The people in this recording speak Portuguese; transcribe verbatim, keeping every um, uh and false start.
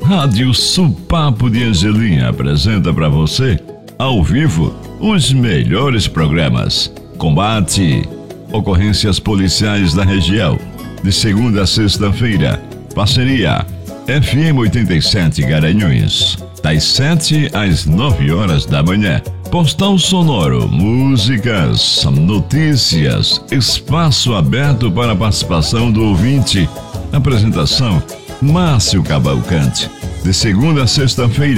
Rádio Supapo de Angelim apresenta para você, ao vivo, os melhores programas. Combate, ocorrências policiais da região. De segunda a sexta-feira, parceria F M oitenta e sete Garanhuns. Das sete às nove horas da manhã. Postão sonoro, músicas, notícias, espaço aberto para a participação do ouvinte. Apresentação Márcio Cavalcante. De segunda a sexta-feira,